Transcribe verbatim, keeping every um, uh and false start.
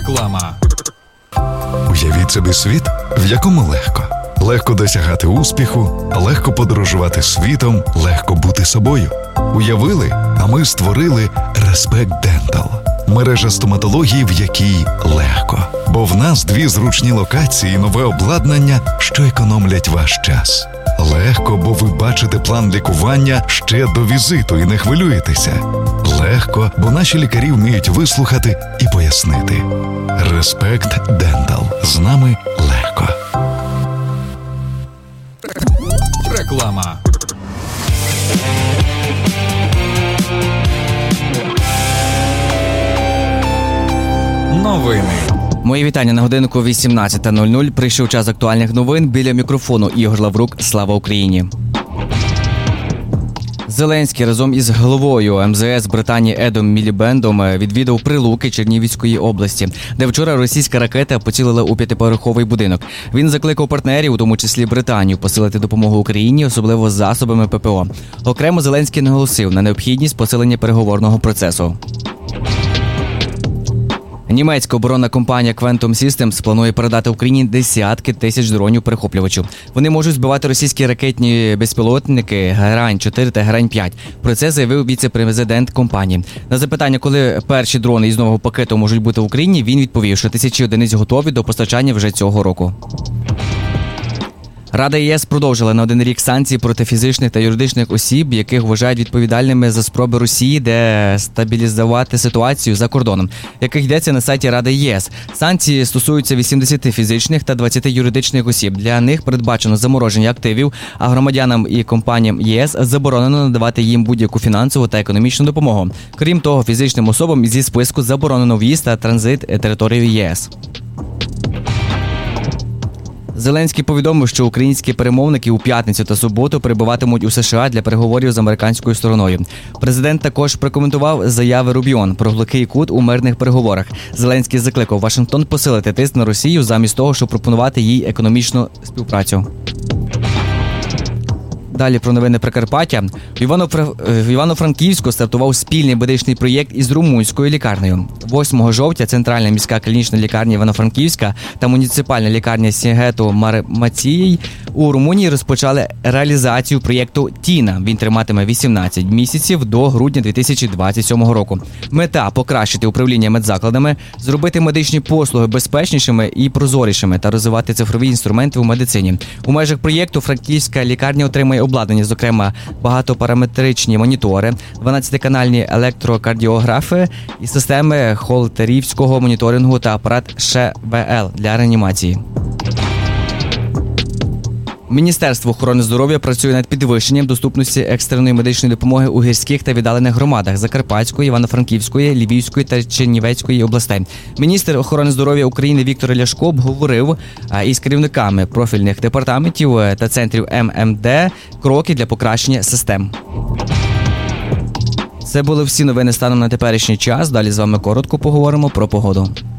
Реклама. Уявіть собі світ, в якому легко. Легко досягати успіху, легко подорожувати світом, легко бути собою. Уявили, а ми створили Respect Dental. Мережа стоматології, в якій легко. Бо в нас дві зручні локації і нове обладнання, що економлять ваш час. Легко, бо ви бачите план лікування ще до візиту і не хвилюєтеся. Легко, бо наші лікарі вміють вислухати і пояснити. Respect Dental. З нами легко. Реклама. Новини. Мої вітання на годинку вісімнадцята нуль нуль. Прийшов час актуальних новин. Біля мікрофону Ігор Лаврук. Слава Україні! Зеленський разом із головою ем зе ес Британії Едом Мілібендом відвідав Прилуки Чернігівської області, де вчора російська ракета поцілила у п'ятиповерховий будинок. Він закликав партнерів, у тому числі Британію, посилити допомогу Україні, особливо засобами пе пе о. Окремо Зеленський наголосив на необхідність посилення переговорного процесу. Німецька оборонна компанія Quantum Systems планує передати Україні десятки тисяч дронів-перехоплювачів. Вони можуть збивати російські ракетні безпілотники Герань чотири та Герань п'ять. Про це заявив віце-президент компанії. На запитання, коли перші дрони із нового пакету можуть бути в Україні, він відповів, що тисячі одиниць готові до постачання вже цього року. Рада ЄС продовжила на один рік санкції проти фізичних та юридичних осіб, яких вважають відповідальними за спроби Росії дестабілізувати ситуацію за кордоном, яких йдеться на сайті Ради ЄС. Санкції стосуються вісімдесяти фізичних та двадцяти юридичних осіб. Для них передбачено замороження активів, а громадянам і компаніям ЄС заборонено надавати їм будь-яку фінансову та економічну допомогу. Крім того, фізичним особам зі списку заборонено в'їзд та транзит територією ЄС. Зеленський повідомив, що українські перемовники у п'ятницю та суботу перебуватимуть у США для переговорів з американською стороною. Президент також прокоментував заяви Рубіон про глухий кут у мирних переговорах. Зеленський закликав Вашингтон посилити тиск на Росію замість того, щоб пропонувати їй економічну співпрацю. Далі про новини Прикарпаття. В, Івано-Фра... в Івано-Франківську стартував спільний медичний проєкт із румунською лікарнею. восьмого жовтня Центральна міська клінічна лікарня Івано-Франківська та муніципальна лікарня Сігету Мармації у Румунії розпочали реалізацію проєкту «Тіна». Він триматиме вісімнадцять місяців до грудня дві тисячі двадцять сьомого року. Мета – покращити управління медзакладами, зробити медичні послуги безпечнішими і прозорішими та розвивати цифрові інструменти у медицині. У межах проєкту Франківська лікарня отримає обладнання, зокрема багатопараметричні монітори, дванадцятиканальні електрокардіографи і системи холтерівського моніторингу та апарат ше ве ел для реанімації. Міністерство охорони здоров'я працює над підвищенням доступності екстреної медичної допомоги у гірських та віддалених громадах Закарпатської, Івано-Франківської, Львівської та Чернівецької областей. Міністр охорони здоров'я України Віктор Ляшко обговорив із керівниками профільних департаментів та центрів ем ем де кроки для покращення систем. Це були всі новини станом на теперішній час. Далі з вами коротко поговоримо про погоду.